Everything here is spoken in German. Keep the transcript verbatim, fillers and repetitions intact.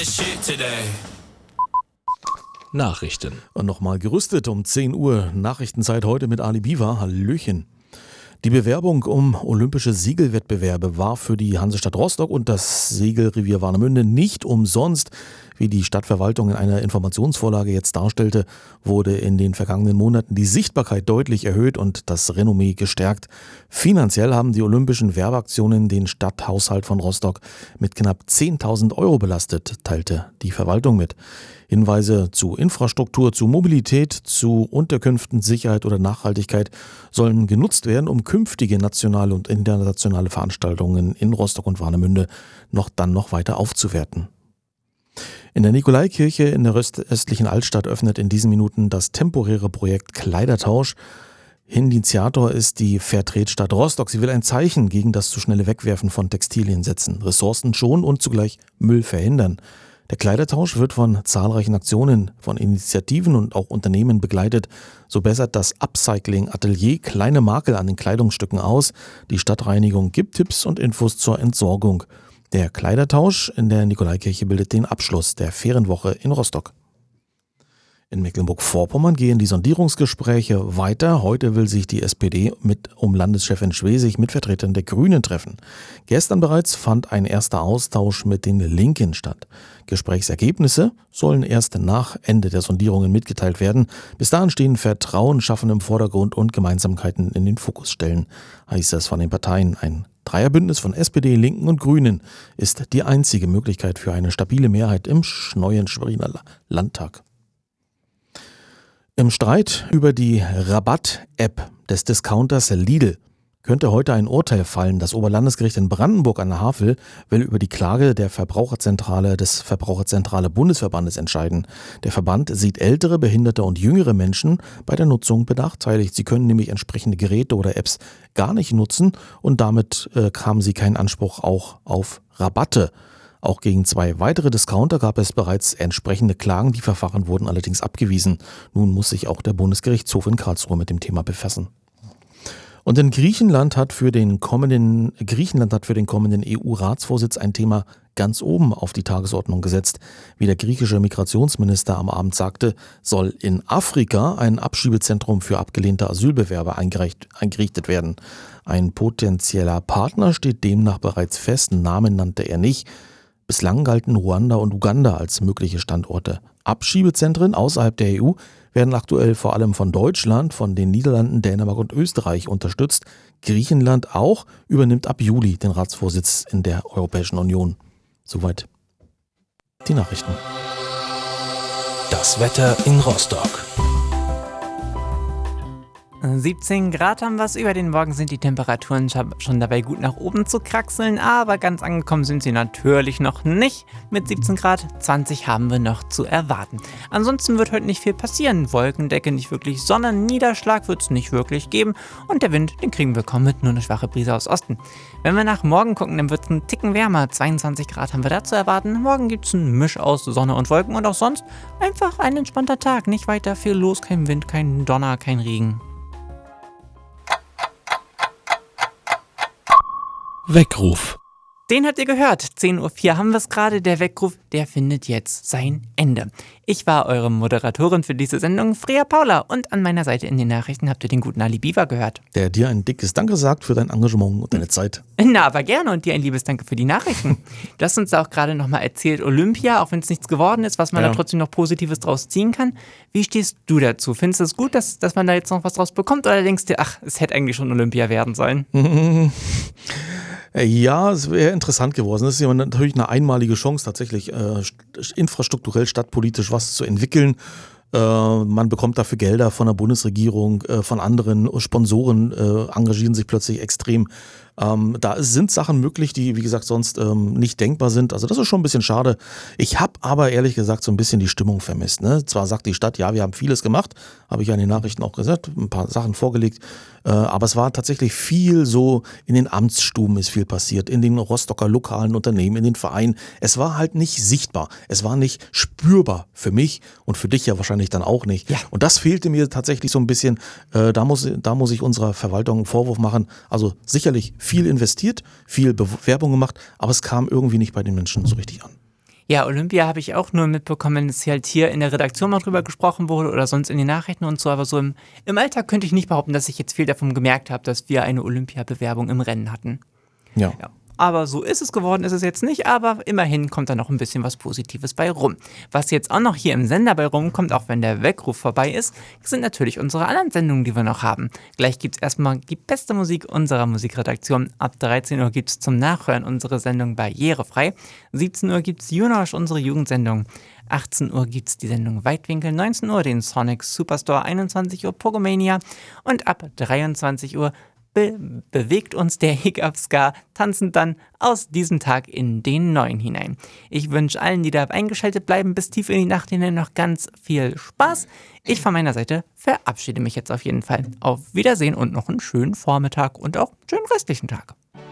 Nachrichten. Und nochmal gerüstet um zehn Uhr. Nachrichtenzeit heute mit Ali Biwa. Hallöchen. Die Bewerbung um olympische Segelwettbewerbe war für die Hansestadt Rostock und das Segelrevier Warnemünde nicht umsonst. Wie die Stadtverwaltung in einer Informationsvorlage jetzt darstellte, wurde in den vergangenen Monaten die Sichtbarkeit deutlich erhöht und das Renommee gestärkt. Finanziell haben die olympischen Werbeaktionen den Stadthaushalt von Rostock mit knapp zehntausend Euro belastet, teilte die Verwaltung mit. Hinweise zu Infrastruktur, zu Mobilität, zu Unterkünften, Sicherheit oder Nachhaltigkeit sollen genutzt werden, um künftige nationale und internationale Veranstaltungen in Rostock und Warnemünde noch dann noch weiter aufzuwerten. In der Nikolaikirche in der östlichen Altstadt öffnet in diesen Minuten das temporäre Projekt Kleidertausch. Initiator ist die Fairtrade-Stadt Rostock. Sie will ein Zeichen gegen das zu schnelle Wegwerfen von Textilien setzen, Ressourcen schonen und zugleich Müll verhindern. Der Kleidertausch wird von zahlreichen Aktionen, von Initiativen und auch Unternehmen begleitet. So bessert das Upcycling Atelier kleine Makel an den Kleidungsstücken aus. Die Stadtreinigung gibt Tipps und Infos zur Entsorgung. Der Kleidertausch in der Nikolaikirche bildet den Abschluss der Ferienwoche in Rostock. In Mecklenburg-Vorpommern gehen die Sondierungsgespräche weiter. Heute will sich die S P D mit um Landeschefin Schwesig mit Vertretern der Grünen treffen. Gestern bereits fand ein erster Austausch mit den Linken statt. Gesprächsergebnisse sollen erst nach Ende der Sondierungen mitgeteilt werden. Bis dahin stehen Vertrauen schaffen im Vordergrund und Gemeinsamkeiten in den Fokus stellen, heißt es von den Parteien. Ein Dreierbündnis von S P D, Linken und Grünen ist die einzige Möglichkeit für eine stabile Mehrheit im neuen Schweriner Landtag. Im Streit über die Rabatt-App des Discounters Lidl könnte heute ein Urteil fallen. Das Oberlandesgericht in Brandenburg an der Havel will über die Klage der Verbraucherzentrale des Verbraucherzentrale Bundesverbandes entscheiden. Der Verband sieht ältere, behinderte und jüngere Menschen bei der Nutzung benachteiligt. Sie können nämlich entsprechende Geräte oder Apps gar nicht nutzen und damit äh, haben sie keinen Anspruch auch auf Rabatte. Auch gegen zwei weitere Discounter gab es bereits entsprechende Klagen. Die Verfahren wurden allerdings abgewiesen. Nun muss sich auch der Bundesgerichtshof in Karlsruhe mit dem Thema befassen. Und in Griechenland hat für den kommenden, Griechenland hat für den kommenden E U-Ratsvorsitz ein Thema ganz oben auf die Tagesordnung gesetzt. Wie der griechische Migrationsminister am Abend sagte, soll in Afrika ein Abschiebezentrum für abgelehnte Asylbewerber eingerichtet werden. Ein potenzieller Partner steht demnach bereits fest. Namen nannte er nicht. Bislang galten Ruanda und Uganda als mögliche Standorte. Abschiebezentren außerhalb der E U werden aktuell vor allem von Deutschland, von den Niederlanden, Dänemark und Österreich unterstützt. Griechenland auch übernimmt ab Juli den Ratsvorsitz in der Europäischen Union. Soweit die Nachrichten. Das Wetter in Rostock. siebzehn Grad haben wir es. Über den Morgen sind die Temperaturen schon dabei gut nach oben zu kraxeln, aber ganz angekommen sind sie natürlich noch nicht. Mit siebzehn Grad, zwanzig haben wir noch zu erwarten. Ansonsten wird heute nicht viel passieren. Wolkendecke, nicht wirklich Sonne, Niederschlag wird es nicht wirklich geben und der Wind, den kriegen wir kaum mit, nur eine schwache Brise aus Osten. Wenn wir nach morgen gucken, dann wird es einen Ticken wärmer. zweiundzwanzig Grad haben wir da zu erwarten. Morgen gibt es einen Misch aus Sonne und Wolken und auch sonst einfach ein entspannter Tag. Nicht weiter viel los, kein Wind, kein Donner, kein Regen. Weckruf. Den habt ihr gehört. zehn Uhr vier haben wir es gerade. Der Weckruf, der findet jetzt sein Ende. Ich war eure Moderatorin für diese Sendung, Freya Paula. Und an meiner Seite in den Nachrichten habt ihr den guten Ali Biwa gehört. Der dir ein dickes Danke sagt für dein Engagement und deine Zeit. Na, aber gerne. Und dir ein liebes Danke für die Nachrichten. Du hast uns auch gerade nochmal erzählt, Olympia, auch wenn es nichts geworden ist, was man ja. da trotzdem noch Positives draus ziehen kann. Wie stehst du dazu? Findest du es gut, dass, dass man da jetzt noch was draus bekommt? Oder denkst du, ach, es hätte eigentlich schon Olympia werden sollen? Ja, es wäre interessant geworden. Das ist ja natürlich eine einmalige Chance, tatsächlich äh, infrastrukturell, stadtpolitisch was zu entwickeln. Äh, man bekommt dafür Gelder von der Bundesregierung, äh, von anderen Sponsoren äh, engagieren sich plötzlich extrem. Ähm, da sind Sachen möglich, die, wie gesagt, sonst ähm, nicht denkbar sind. Also das ist schon ein bisschen schade. Ich habe aber ehrlich gesagt so ein bisschen die Stimmung vermisst. Ne? Zwar sagt die Stadt, ja, wir haben vieles gemacht, habe ich ja in den Nachrichten auch gesagt, ein paar Sachen vorgelegt. Äh, aber es war tatsächlich viel so, in den Amtsstuben ist viel passiert, in den Rostocker lokalen Unternehmen, in den Vereinen. Es war halt nicht sichtbar. Es war nicht spürbar für mich und für dich ja wahrscheinlich dann auch nicht. Ja. Und das fehlte mir tatsächlich so ein bisschen. Äh, da muss, da muss ich unserer Verwaltung einen Vorwurf machen. Also sicherlich viel investiert, viel Bewerbung gemacht, aber es kam irgendwie nicht bei den Menschen so richtig an. Ja, Olympia habe ich auch nur mitbekommen, dass halt hier in der Redaktion mal drüber gesprochen wurde oder sonst in den Nachrichten und so, aber so im, im Alltag könnte ich nicht behaupten, dass ich jetzt viel davon gemerkt habe, dass wir eine Olympiabewerbung im Rennen hatten. Ja. Ja. Aber so ist es geworden, ist es jetzt nicht, aber immerhin kommt da noch ein bisschen was Positives bei rum. Was jetzt auch noch hier im Sender bei rumkommt, auch wenn der Weckruf vorbei ist, sind natürlich unsere anderen Sendungen, die wir noch haben. Gleich gibt es erstmal die beste Musik unserer Musikredaktion. Ab dreizehn Uhr gibt es zum Nachhören unsere Sendung Barrierefrei. siebzehn Uhr gibt es Junosch, unsere Jugendsendung. achtzehn Uhr gibt es die Sendung Weitwinkel, neunzehn Uhr den Sonic Superstore, einundzwanzig Uhr Pogomania und ab dreiundzwanzig Uhr Be- bewegt uns der Hiccup-Ska tanzend dann aus diesem Tag in den neuen hinein. Ich wünsche allen, die da eingeschaltet bleiben, bis tief in die Nacht hinein noch ganz viel Spaß. Ich von meiner Seite verabschiede mich jetzt auf jeden Fall. Auf Wiedersehen und noch einen schönen Vormittag und auch einen schönen restlichen Tag.